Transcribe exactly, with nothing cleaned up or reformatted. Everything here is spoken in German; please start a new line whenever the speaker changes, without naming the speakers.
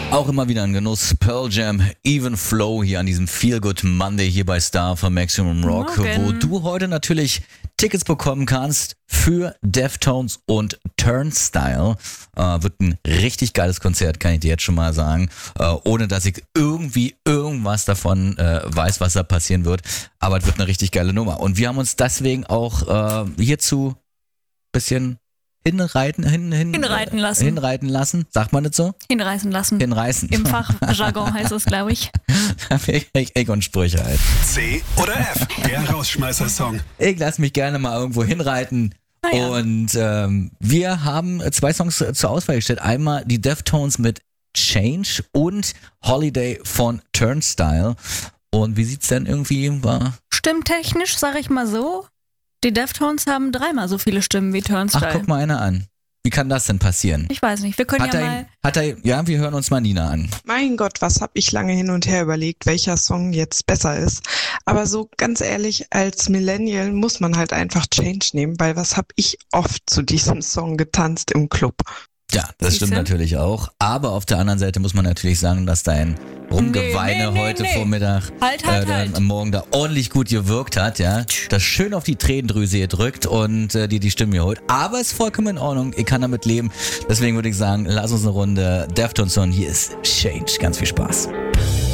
Auch immer wieder ein Genuss. Pearl Jam, Even Flow hier an diesem Feel Good Monday hier bei Star für Maximum Rock,
Morgen.
wo du heute natürlich Tickets bekommen kannst für Deftones und Turnstile. Äh, wird ein richtig geiles Konzert, kann ich dir jetzt schon mal sagen. Äh, ohne dass ich irgendwie irgendwas davon äh, weiß, was da passieren wird. Aber es wird eine richtig geile Nummer. Und wir haben uns deswegen auch äh, hierzu bisschen hinreiten, hin, hin,
Hinreiten lassen.
Hinreiten lassen. Sagt man das so?
Hinreißen lassen.
Hinreißen.
Im Fachjargon heißt es, glaube ich.
Egon Sprüche halt.
C oder F, der Rausschmeißer-Song.
Ich lass mich gerne mal irgendwo hinreiten.
Ah ja.
Und ähm, wir haben zwei Songs zur Auswahl gestellt. Einmal die Deftones mit Change und Holiday von Turnstile. Und wie sieht's denn irgendwie? War
Stimmtechnisch, sage ich mal so, die Deftones haben dreimal so viele Stimmen wie Turnstile.
Ach, guck mal einer an. Wie kann das denn passieren?
Ich weiß nicht, wir können
Hat
ja
er,
mal...
hat er, ja, wir hören uns mal Nina an.
Mein Gott, was hab ich lange hin und her überlegt, welcher Song jetzt besser ist. Aber so ganz ehrlich, als Millennial muss man halt einfach Change nehmen, weil was hab ich oft zu diesem Song getanzt im Club.
Ja, das
Siehste?
stimmt natürlich auch. Aber auf der anderen Seite muss man natürlich sagen, dass dein Rumgeweine
Nee, nee, nee,
heute
nee.
Vormittag,
Halt, halt,
äh,
halt.
am Morgen da ordentlich gut gewirkt hat, ja. Das schön auf die Tränendrüse gedrückt und äh, dir die Stimme geholt. Aber ist vollkommen in Ordnung. Ich kann damit leben. Deswegen würde ich sagen, lass uns eine Runde Deftones hören. Hier ist Change. Ganz viel Spaß.